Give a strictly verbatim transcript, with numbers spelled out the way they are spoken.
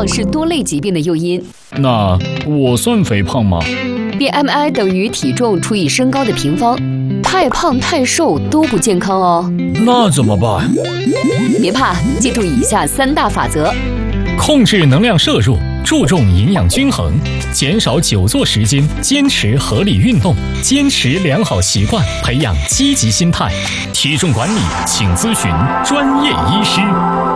胖是多类疾病的诱因。 那我算肥胖吗？ B M I 等于体重除以身高的平方，太胖太瘦都不健康哦。 那怎么办？ 别怕，记住以下三大法则： 控制能量摄入，注重营养均衡，减少久坐时间，坚持合理运动，坚持良好习惯，培养积极心态。体重管理，请咨询专业医师。